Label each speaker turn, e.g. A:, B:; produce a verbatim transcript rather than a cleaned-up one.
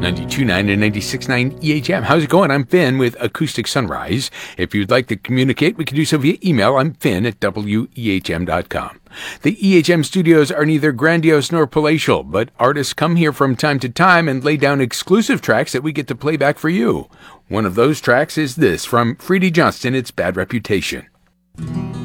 A: ninety-two point nine and ninety-six point nine E H M. How's it going? I'm Finn with Acoustic Sunrise. If you'd like to communicate, we can do so via email. I'm Finn at W E H M dot com. The E H M studios are neither grandiose nor palatial, but artists come here from time to time and lay down exclusive tracks that we get to play back for you. One of those tracks is this from Freddie Johnston, It's Bad Reputation.